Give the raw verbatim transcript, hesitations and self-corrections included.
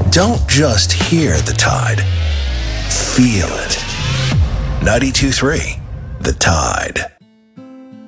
Don't just hear the Tide. Feel it. ninety-two point three The Tide.